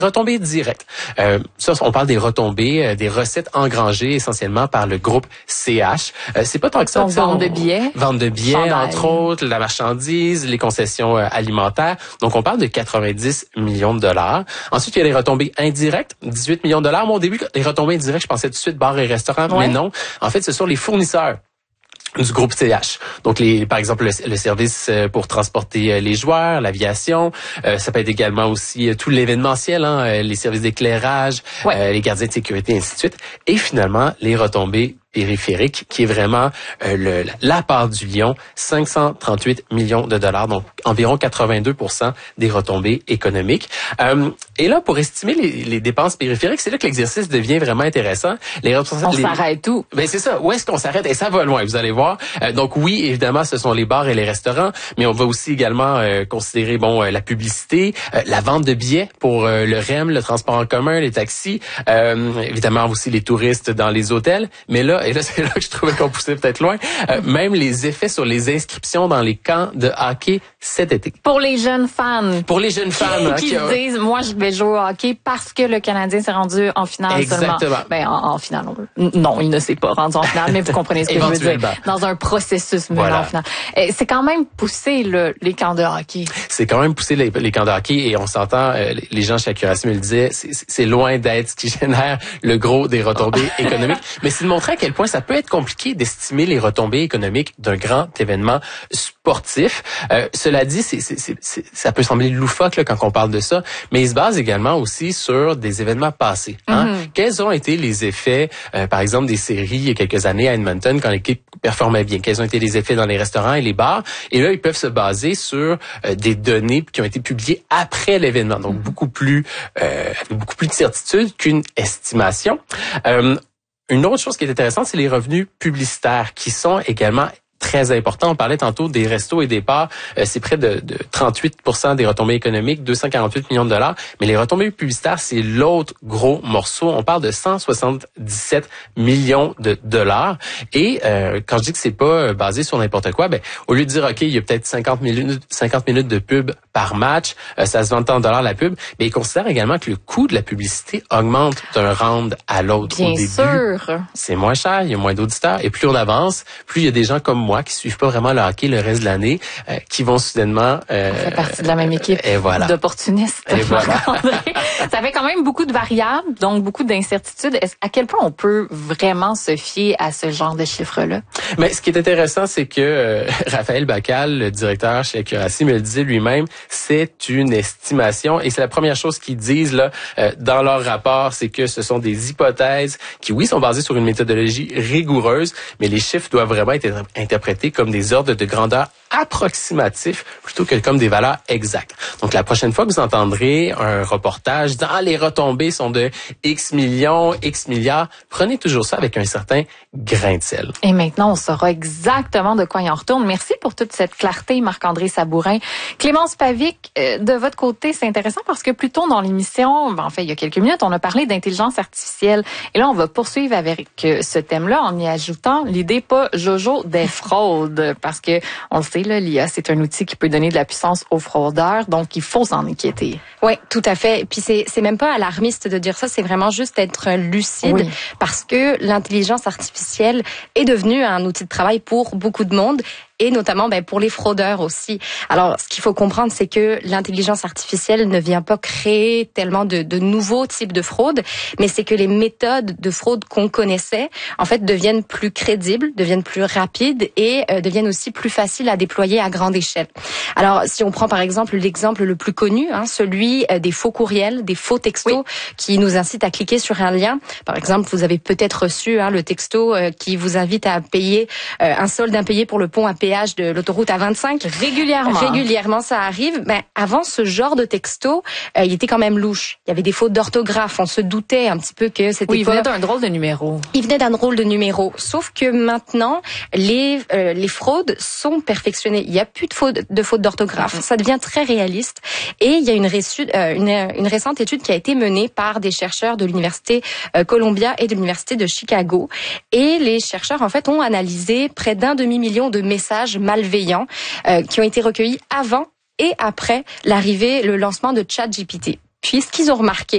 Retombées directes. Ça, on parle des retombées, des recettes engrangées essentiellement par le groupe CH. C'est pas tant que ça. Donc, vente de billets. Vente de billets, chandail. entre autres, la marchandise, les concessions alimentaires. Donc, on parle de 90 millions de dollars. Ensuite, il y a les retombées indirectes, 18 millions de dollars. Moi, au début, les retombées indirectes, je pensais tout de suite bars et restaurants, mais non. En fait, ce sont les fournisseurs du groupe CH. Donc, par exemple, le service pour transporter les joueurs, l'aviation. Ça peut être également aussi tout l'événementiel, les services d'éclairage, les gardiens de sécurité, et ainsi de suite. Et finalement, les retombées périphériques, qui est vraiment la part du lion, 538 millions de dollars, donc environ 82% des retombées économiques. Et là, pour estimer les dépenses périphériques, c'est là que l'exercice devient vraiment intéressant. On s'arrête où? Ben c'est ça. Où est-ce qu'on s'arrête? Et ça va loin, vous allez voir. Donc oui, évidemment, ce sont les bars et les restaurants, mais on va aussi également considérer la publicité, la vente de billets pour le REM, le transport en commun, les taxis, évidemment aussi les touristes dans les hôtels. Mais là, et là, c'est là que je trouvais qu'on poussait peut-être loin, même les effets sur les inscriptions dans les camps de hockey cet été. Pour les jeunes fans. Pour les jeunes fans. Qui se disent, moi, je vais jouer au hockey parce que le Canadien s'est rendu en finale. Exactement. Seulement. Ben, en finale, non, il ne s'est pas rendu en finale, mais vous comprenez ce que je veux dire. Dans un processus, mais en finale. C'est quand même poussé, les camps de hockey. C'est quand même poussé les camps de hockey, et on s'entend, les gens chez Accuracy me le disaient, c'est loin d'être ce qui génère le gros des retombées économiques. Mais c'est de montrer à quel point ça peut être compliqué d'estimer les retombées économiques d'un grand événement sportif. Cela dit, ça peut sembler loufoque là, quand on parle de ça, mais il se base également aussi sur des événements passés. Quels ont été les effets, par exemple, des séries il y a quelques années à Edmonton, quand l'équipe performait bien? Quels ont été les effets dans les restaurants et les bars? Et là, ils peuvent se baser sur des données qui ont été publiées après l'événement, donc beaucoup plus de certitude qu'une estimation. Une autre chose qui est intéressante, c'est les revenus publicitaires, qui sont également très important. On parlait tantôt des restos et des bars. C'est près de 38% des retombées économiques, 248 millions de dollars. Mais les retombées publicitaires, c'est l'autre gros morceau. On parle de 177 millions de dollars. Et quand je dis que c'est pas basé sur n'importe quoi, au lieu de dire, OK, il y a peut-être 50 minutes de pub par match, ça se vend tant de dollars la pub, mais ils considèrent également que le coût de la publicité augmente d'un round à l'autre. Bien sûr. C'est moins cher, il y a moins d'auditeurs. Et plus on avance, plus il y a des gens comme moi qui suivent pas vraiment le hockey le reste de l'année, qui vont soudainement... on fait partie de la même équipe d'opportunistes. Et voilà. Ça fait quand même beaucoup de variables, donc beaucoup d'incertitudes. À quel point on peut vraiment se fier à ce genre de chiffres-là? Mais ce qui est intéressant, c'est que Raphaël Bacal, le directeur chez Accuracy, me le disait lui-même, c'est une estimation. Et c'est la première chose qu'ils disent là dans leur rapport, c'est que ce sont des hypothèses qui, oui, sont basées sur une méthodologie rigoureuse, mais les chiffres doivent vraiment être interprétés comme des ordres de grandeur approximatifs plutôt que comme des valeurs exactes. Donc, la prochaine fois que vous entendrez un reportage dans les retombées sont de X millions, X milliards, prenez toujours ça avec un certain grain de sel. Et maintenant, on saura exactement de quoi il en retourne. Merci pour toute cette clarté, Marc-André Sabourin. Clémence Pavic, de votre côté, c'est intéressant parce que plus tôt dans l'émission, il y a quelques minutes, on a parlé d'intelligence artificielle. Et là, on va poursuivre avec ce thème-là en y ajoutant l'idée pas Jojo des fraudes. Parce que, on le sait, là, l'IA, c'est un outil qui peut donner de la puissance aux fraudeurs. Donc, il faut s'en inquiéter. Oui, tout à fait. Puis c'est même pas alarmiste de dire ça, c'est vraiment juste être lucide parce que l'intelligence artificielle est devenue un outil de travail pour beaucoup de monde. Et notamment pour les fraudeurs aussi. Alors, ce qu'il faut comprendre, c'est que l'intelligence artificielle ne vient pas créer tellement de nouveaux types de fraudes, mais c'est que les méthodes de fraude qu'on connaissait, en fait, deviennent plus crédibles, deviennent plus rapides et deviennent aussi plus faciles à déployer à grande échelle. Alors, si on prend par exemple l'exemple le plus connu, celui des faux courriels, des faux textos qui nous incitent à cliquer sur un lien. Par exemple, vous avez peut-être reçu le texto qui vous invite à payer un solde impayé pour le pont à péage de l'autoroute A25. Régulièrement, ça arrive. Avant ce genre de texto, il était quand même louche. Il y avait des fautes d'orthographe. On se doutait un petit peu que c'était il venait d'un drôle de numéro. Il venait d'un drôle de numéro. Sauf que maintenant, les fraudes sont perfectionnées. Il n'y a plus de fautes d'orthographe. Ça devient très réaliste. Et il y a une récente étude qui a été menée par des chercheurs de l'université Columbia et de l'université de Chicago. Et les chercheurs, en fait, ont analysé près d'1 demi-million de messages malveillants qui ont été recueillis avant et après le lancement de ChatGPT. Puis, ce qu'ils ont remarqué,